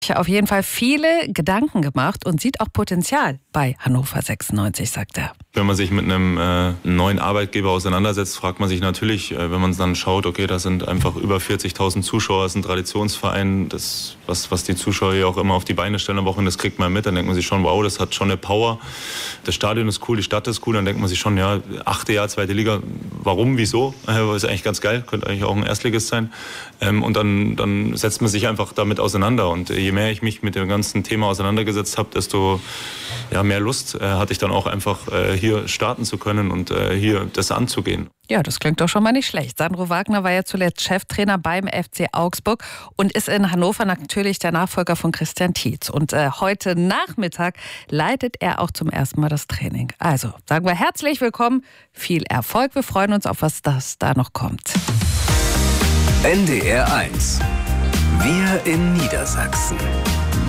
sich auf jeden Fall viele Gedanken gemacht und sieht auch Potenzial bei Hannover 96, sagt er. Wenn man sich mit einem neuen Arbeitgeber auseinandersetzt, fragt man sich natürlich, wenn man dann schaut, okay, da sind einfach über 40.000 Zuschauer, das ist ein Traditionsverein, das, was die Zuschauer hier auch immer auf die Beine stellen am Wochenende, das kriegt man mit, dann denkt man sich schon, wow, das hat schon eine Power, das Stadion ist cool, die Stadt ist cool, dann denkt man sich schon, ja, 8. Jahr, 2. Liga, warum, wieso? Ist eigentlich ganz geil, könnte eigentlich auch ein Erstligist sein. Und dann setzt man sich einfach damit auseinander und je mehr ich mich mit dem ganzen Thema auseinandergesetzt habe, desto mehr Lust hatte ich dann auch einfach hier starten zu können und hier das anzugehen. Ja, das klingt doch schon mal nicht schlecht. Sandro Wagner war ja zuletzt Cheftrainer beim FC Augsburg und ist in Hannover natürlich der Nachfolger von Christian Tietz. Und heute Nachmittag leitet er auch zum ersten Mal das Training. Also sagen wir herzlich willkommen, viel Erfolg. Wir freuen uns auf was das da noch kommt. NDR 1. Wir in Niedersachsen.